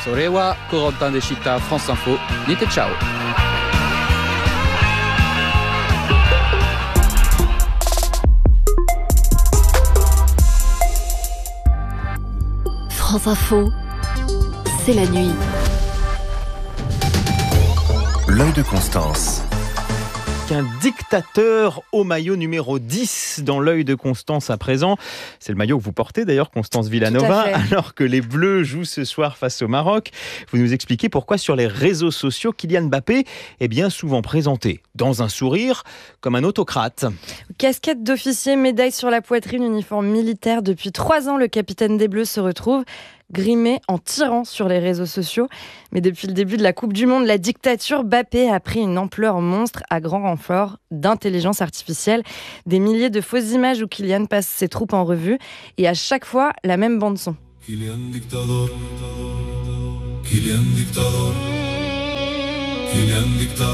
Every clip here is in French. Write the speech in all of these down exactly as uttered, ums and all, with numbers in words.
Sorewa, Corentin Deshita, France Info, Nite ciao. France Info, c'est la nuit. L'œil de Constance. Un dictateur au maillot numéro dix dans l'œil de Constance à présent. C'est le maillot que vous portez d'ailleurs, Constance Villanova, alors que les Bleus jouent ce soir face au Maroc. Vous nous expliquez pourquoi sur les réseaux sociaux, Kylian Mbappé est bien souvent présenté dans un sourire comme un autocrate. Casquette d'officier, médaille sur la poitrine, uniforme militaire. Depuis trois ans, le capitaine des Bleus se retrouve grimé en tirant sur les réseaux sociaux. Mais depuis le début de la Coupe du Monde, la dictature Mbappé a pris une ampleur monstre à grand renfort d'intelligence artificielle. Des milliers de fausses images où Kylian passe ses troupes en revue et à chaque fois, la même bande-son. Kylian dictador, Kylian dictador, Kylian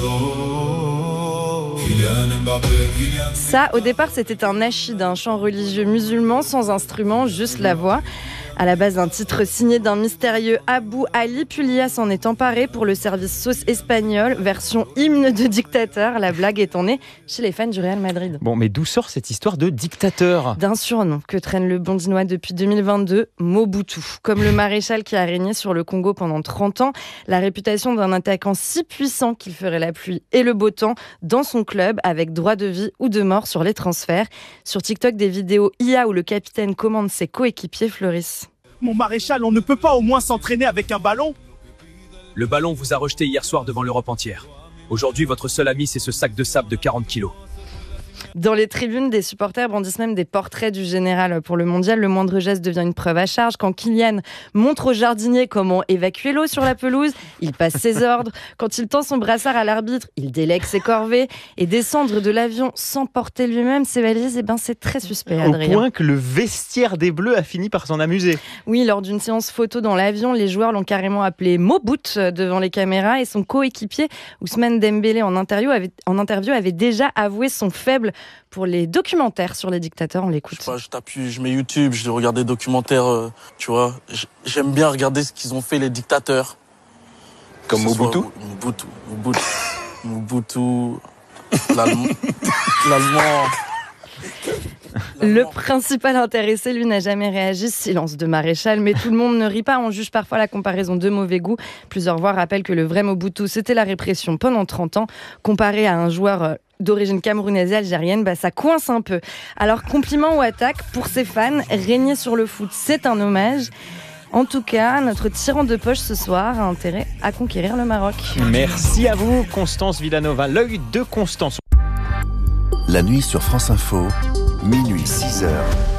dictador, Kylian Mbappé, Kylian... Ça, au départ, c'était un nachid, un chant religieux musulman sans instrument, juste la voix. À la base d'un titre signé d'un mystérieux Abou Ali, Pulia s'en est emparé pour le service sauce espagnol, version hymne de dictateur, la blague étant née chez les fans du Real Madrid. Bon, mais d'où sort cette histoire de dictateur ? D'un surnom que traîne le Bondinois depuis deux mille vingt-deux, Mobutu. Comme le maréchal qui a régné sur le Congo pendant trente ans, la réputation d'un attaquant si puissant qu'il ferait la pluie et le beau temps dans son club avec droit de vie ou de mort sur les transferts. Sur TikTok, des vidéos I A où le capitaine commande ses coéquipiers fleurissent. Mon maréchal, on ne peut pas au moins s'entraîner avec un ballon ? Le ballon vous a rejeté hier soir devant l'Europe entière. Aujourd'hui, votre seul ami, c'est ce sac de sable de quarante kilos. Dans les tribunes, des supporters brandissent même des portraits du général pour le mondial. Le moindre geste devient une preuve à charge. Quand Kylian montre au jardinier comment évacuer l'eau sur la pelouse, il passe ses ordres. Quand il tend son brassard à l'arbitre, il délègue ses corvées. Et descendre de l'avion sans porter lui-même ses valises, eh ben c'est très suspect, Adrien. Au point que le vestiaire des Bleus a fini par s'en amuser. Oui, lors d'une séance photo dans l'avion, les joueurs l'ont carrément appelé Mobout devant les caméras. Et son coéquipier, Ousmane Dembélé, en interview, avait, en interview, avait déjà avoué son faible pour les documentaires sur les dictateurs. On l'écoute. Je sais pas, je t'appuie, je mets YouTube, je regarde des documentaires, euh, tu vois. J'aime bien regarder ce qu'ils ont fait les dictateurs. Comme Mobutu Mobutu, Mobutu, Mobutu, l'Allemand. l'Allemand. Le principal intéressé, lui, n'a jamais réagi. Silence de maréchal, mais tout le monde ne rit pas. On juge parfois la comparaison de mauvais goût. Plusieurs voix rappellent que le vrai Mobutu, c'était la répression pendant trente ans. Comparé à un joueur d'origine camerounaise et algérienne, bah, ça coince un peu. Alors, compliment ou attaque, pour ses fans, régner sur le foot, c'est un hommage. En tout cas, notre tyran de poche ce soir a intérêt à conquérir le Maroc. Merci à vous, Constance Villanova. L'œil de Constance. La nuit sur France Info, minuit six heures.